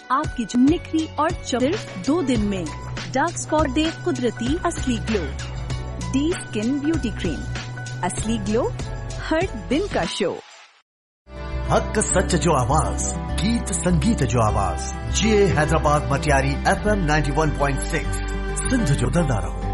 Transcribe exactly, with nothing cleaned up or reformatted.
आपकी निखरी और सिर्फ दो दिन में डार्क स्पॉट दे कुदरती असली glow. D skin beauty cream, असली ग्लो हर दिन का शो। हक सच जो आवाज, गीत संगीत जो आवाज, जे Hyderabad Matiari F M ninety one point six, Sindh जो दंदा रहो।